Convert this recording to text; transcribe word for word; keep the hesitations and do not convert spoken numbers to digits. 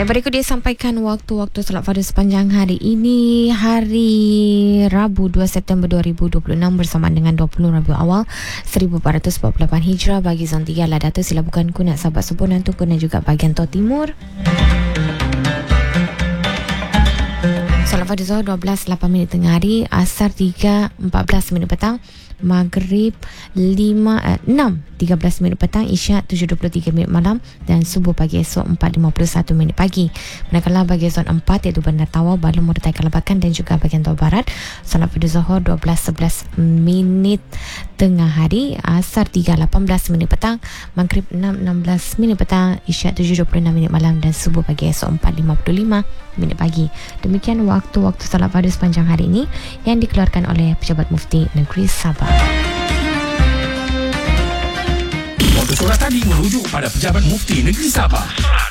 Baik, berikut dia sampaikan waktu-waktu solat fardu sepanjang hari ini, hari Rabu dua September dua ribu dua puluh enam bersamaan dengan dua puluh Rabiul Awal seribu empat ratus empat puluh lapan Hijrah bagi zon tiga lah Dato' sila bukan kunat sahabat subuh nantu dan juga bahagian Tor Timur. Solat fardu Zuhur dua belas lapan minit tengah hari, Asar tiga empat belas minit petang, Maghrib lima, eh, enam tiga belas minit petang, Isyak tujuh dua puluh tiga minit malam dan Subuh pagi esok empat lima puluh satu minit pagi. Manakala bagi zon empat iaitu Bandar Tawau, Balong, Morotai, Kalabakan dan juga bahagian Tawau Barat, solat fardu Zuhur dua belas sebelas minit tengah hari, Asar tiga lapan belas minit petang, Maghrib enam enam belas minit petang, Isyak tujuh dua puluh enam minit malam dan Subuh pagi esok empat lima puluh lima minit pagi. Demikian waktu-waktu solat fardu sepanjang hari ini yang dikeluarkan oleh Pejabat Mufti Negeri Sabah. Waktu solat tadi merujuk pada Pejabat Mufti Negeri Sabah.